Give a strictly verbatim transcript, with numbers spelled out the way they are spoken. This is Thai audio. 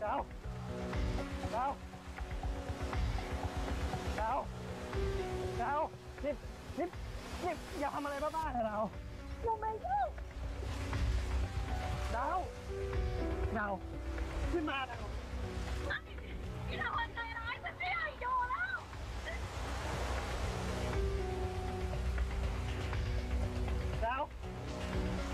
าวดาวดาวดาวนี่นี่นี่อย่าทำอะไรบ้าๆนะดาวหนูไม่ยุ่งดาวดาวขึ้นมาดาว